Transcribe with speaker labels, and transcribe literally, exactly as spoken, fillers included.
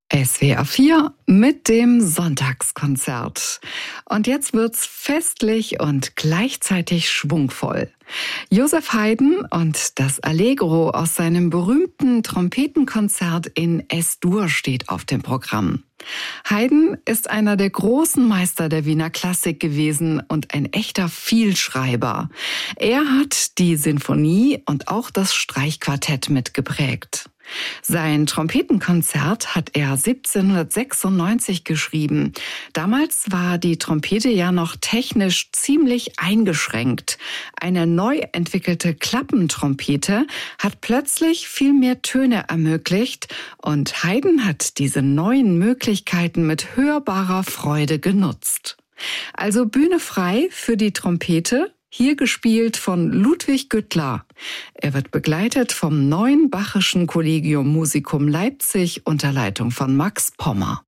Speaker 1: S W R vier mit dem Sonntagskonzert. Und jetzt wird's festlich und gleichzeitig schwungvoll. Joseph Haydn und das Allegro aus seinem berühmten Trompetenkonzert in Es-Dur steht auf dem Programm. Haydn ist einer der großen Meister der Wiener Klassik gewesen und ein echter Vielschreiber. Er hat die Sinfonie und auch das Streichquartett mitgeprägt. Sein Trompetenkonzert hat er siebzehnhundertsechsundneunzig geschrieben. Damals war die Trompete ja noch technisch ziemlich eingeschränkt. Eine neu entwickelte Klappentrompete hat plötzlich viel mehr Töne ermöglicht und Haydn hat diese neuen Möglichkeiten mit hörbarer Freude genutzt. Also Bühne frei für die Trompete, hier gespielt von Ludwig Güttler. Er wird begleitet vom Neuen Bachischen Collegium Musicum Leipzig unter Leitung von Max Pommer.